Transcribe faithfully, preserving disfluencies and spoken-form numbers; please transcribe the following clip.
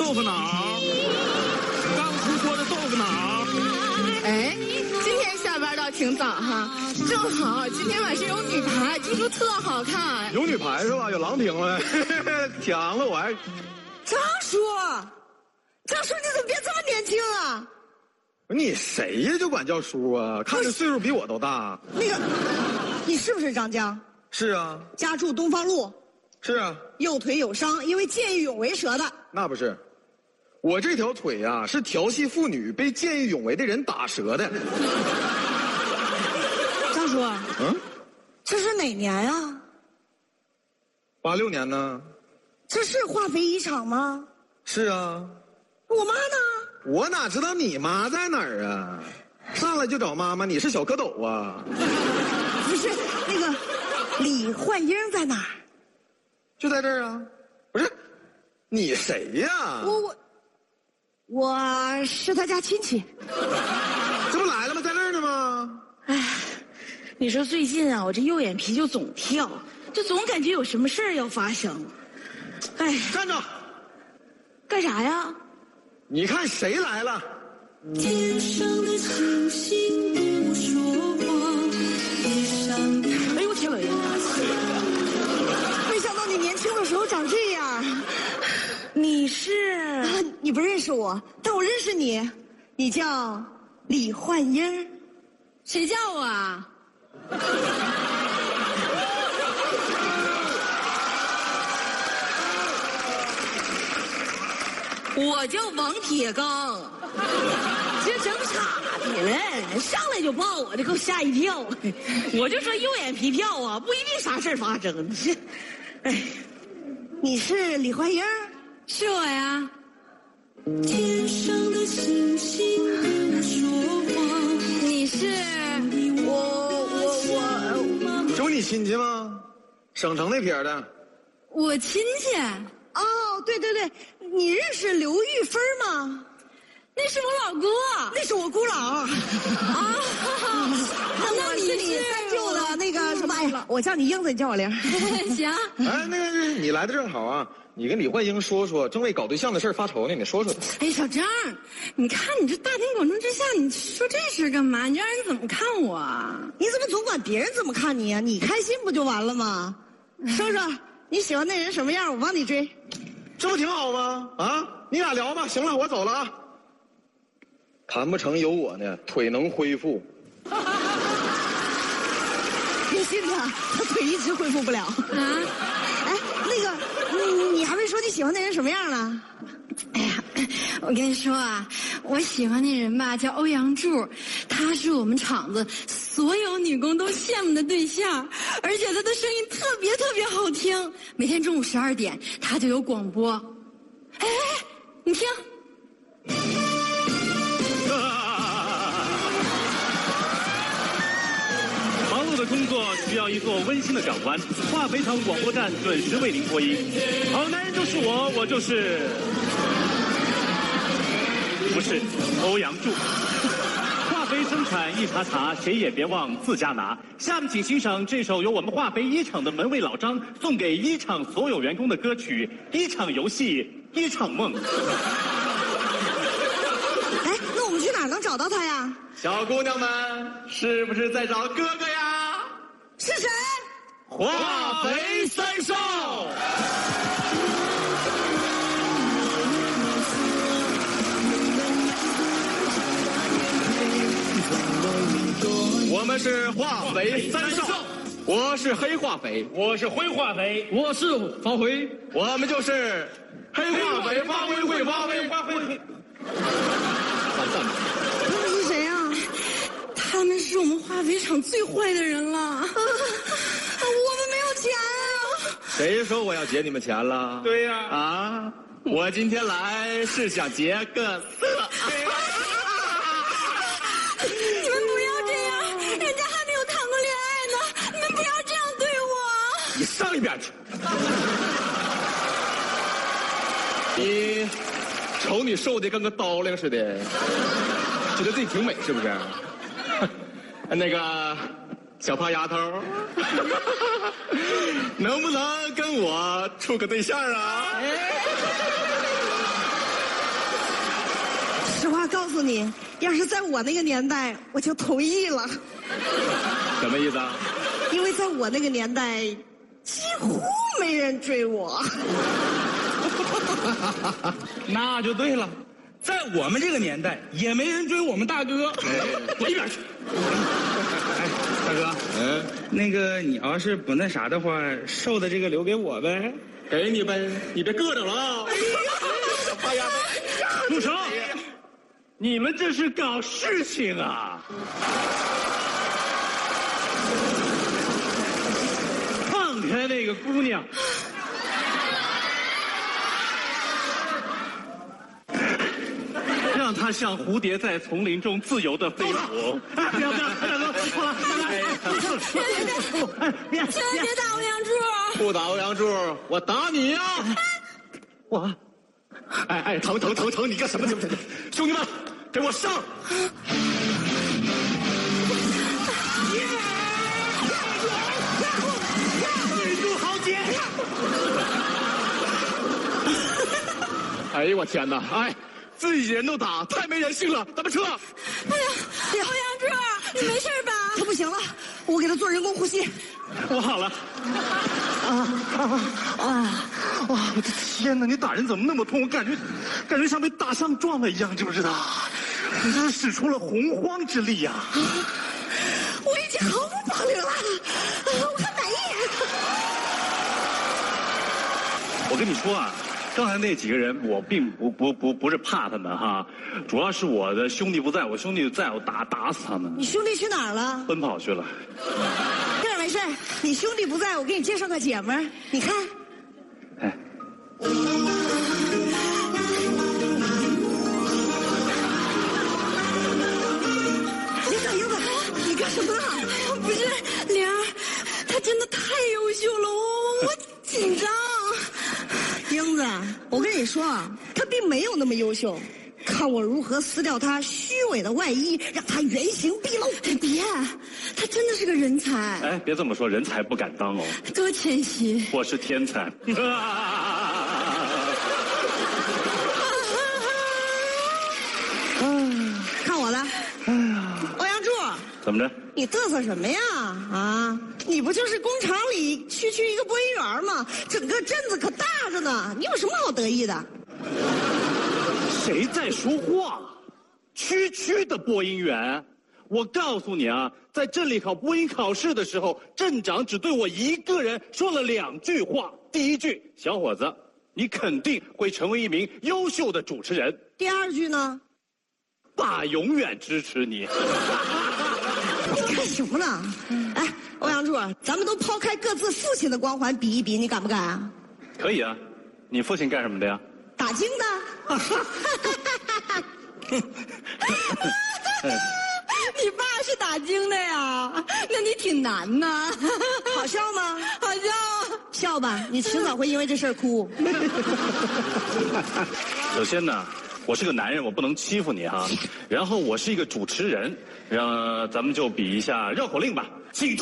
豆腐脑，刚出锅的豆腐脑。 哎，今天下班倒挺早哈，正好今天晚上有女排，听说特好看。 有女排是吧？有郎平了，抢了我还。 张叔，张叔你怎么变这么年轻了？ 你谁呀？就管叫叔啊？看着岁数比我都大。 那个，你是不是张江？ 是啊。 家住东方路。 是啊。右腿有伤，因为见义勇为折的。 那不是。我这条腿呀、啊，是调戏妇女被见义勇为的人打折的。 张叔， 嗯， 这是哪年呀？ 八六年呢。 这是化肥一厂吗？ 是啊。 我妈呢？ 我哪知道你妈在哪儿啊？上来就找妈妈，你是小蝌蚪啊？ 不是，那个李焕英在哪儿？ 就在这儿啊。不是，你谁呀？ 我我。我是他家亲戚， 这不来了吗？在那儿呢吗？哎，你说最近啊，我这右眼皮就总跳，就总感觉有什么事儿要发生。哎， 站着！ 干啥呀？ 你看谁来了？ 天上的星星不说话，地上的…… 哎呦我天哪！ 没想到你年轻的时候长这样。 你是、 啊？你不认识我，但我认识你。你叫李焕英。 谁叫我啊？我叫王铁刚。这整傻逼了，上来就抱我，就给我吓一跳。我就说右眼皮跳啊，不一定啥事发生。这，哎， 你是李焕英？ 是我呀。 天上的星星不说话。 你是我我我。这不你亲戚吗？省城那撇的。 我亲戚。 哦，对对对，你认识刘玉芬吗？ 那是我老姑。 那是我姑姥。啊， 那你是你三舅的那个什么？哎呀，我叫你英子，你叫我玲。 行。 哎，那个你来的正好啊。你跟李焕英说说，正为搞对象的事发愁呢，你说说。 哎，小张，你看你这大庭广众之下，你说这事干嘛？你让人怎么看我啊？ 你怎么总管别人怎么看你啊？你开心不就完了吗？说说你喜欢那人什么样，我帮你追。 这不挺好吗？啊，你俩聊吧。行了，我走了啊。谈不成有我呢，腿能恢复。 别信他，他腿一直恢复不了。啊？哎，那个。你你还没说你喜欢那人什么样呢？ 哎呀，我跟你说啊，我喜欢那人吧，叫欧阳柱，他是我们厂子所有女工都羡慕的对象，而且他的声音特别特别好听，每天中午十二点他就有广播。哎，你听。 的工作需要一座温馨的港湾，化肥厂广播站准时为您播音。好男人就是我，我就是不是欧阳柱。化肥生产一茬茬，谁也别忘自家拿。下面请欣赏这首由我们化肥一厂的门卫老张送给一厂所有员工的歌曲《一场游戏一场梦》。 哎，那我们去哪儿能找到他呀？ 小姑娘们，是不是在找哥哥呀？ 是谁？ 化肥三少。我们是化肥三少，我是黑化肥， 我是灰化肥， 我是发灰， 我们就是黑化肥发灰会发灰发灰。 他们是谁呀？ 他们是我们化肥厂最坏的人了。啊，我们没有钱啊！ 谁说我要劫你们钱了？ 对呀。 啊，我今天来是想劫个色。 你们不要这样，人家还没有谈过恋爱呢，你们不要这样对我。 你上一边去！你瞅你瘦的跟个刀令似的，觉得自己挺美是不是？那个小胖丫头，能不能跟我处个对象啊？ 诉你，要是在我那个年代，我就同意了。 什么意思啊？ 因为在我那个年代，几乎没人追我。 那就对了，在我们这个年代，也没人追我们大哥。 滚一边去！ 哎，大哥， 嗯， 那个你要是不那啥的话，瘦的这个留给我呗。 给你呗，你别硌着了啊！哎呀， 住手！你们这是搞事情啊！放开那个姑娘！让她像蝴蝶在丛林中自由的飞舞。哎，不要不要，大哥，好了，哎，别千万别打欧阳柱！ 不打欧阳柱，我打你呀！ 我， 哎哎，疼疼疼疼！你干什么？兄兄弟们，给我上！ 女主豪杰！ 哎呦我天哪！哎，自己人都打，太没人性了！咱们撤！ 哎呀，欧阳柱，你没事吧？ 他不行了，我给他做人工呼吸。 我好了。啊啊啊！啊！我的天哪！你打人怎么那么痛？我感觉，感觉像被大象撞了一样，知不知道？你这是使出了洪荒之力呀、啊！ 我已经毫不保留了，我很满意。 我跟你说啊，刚才那几个人，我并不不不不是怕他们哈，主要是我的兄弟不在，我兄弟在，我打打死他们。 你兄弟去哪儿了？ 奔跑去了。 这没事，你兄弟不在，我给你介绍个姐们儿，你看。 哎。 林小英子，你干什么呢？ 不是玲儿，她真的太优秀了，我我紧张。 英子，我跟你说啊，她并没有那么优秀，看我如何撕掉她虚伪的外衣，让她原形毕露。 别，她真的是个人才。 哎，别这么说，人才不敢当哦。 多谦虚。 我是天才。 看我的，欧阳柱， 怎么着？ 你嘚瑟什么呀？啊，你不就是工厂里区区一个播音员吗？整个镇子可大着呢，你有什么好得意的？ 谁在说话？区区的播音员？我告诉你啊，在镇里考播音考试的时候，镇长只对我一个人说了两句话。第一句，小伙子，你肯定会成为一名优秀的主持人。 第二句呢？ 爸永远支持你。 你干什么呢？哎，欧阳柱，咱们都抛开各自父亲的光环比一比，你敢不敢啊？ 可以啊，你父亲干什么的呀？ 打更的。 你爸是打更的呀？那你挺难呐。 好笑吗？ 好笑。 笑吧，你迟早会因为这事儿哭。 首先呢，我是个男人，我不能欺负你哈。然后我是一个主持人，让咱们就比一下绕口令吧。请。